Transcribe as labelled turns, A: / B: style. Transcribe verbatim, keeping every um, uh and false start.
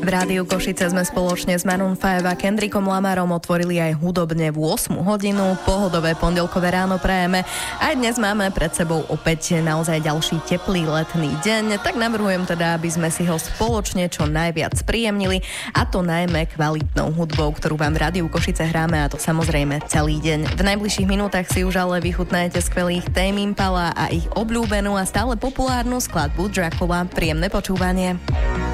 A: V Rádiu Košice sme spoločne s Maroon päť a Kendrickom Lamarom otvorili aj hudobne v ôsmu hodinu. Pohodové pondelkové ráno prajeme. Aj dnes máme pred sebou opäť naozaj ďalší teplý letný deň, tak navrhujem teda, aby sme si ho spoločne čo najviac spríjemnili, a to najmä kvalitnou hudbou, ktorú vám v Rádiu Košice hráme, a to samozrejme celý deň. V najbližších minútach si už ale vychutnajte skvelých Tame Impala a ich obľúbenú a stále populárnu skladbu Dracula. Príjemné počúvanie.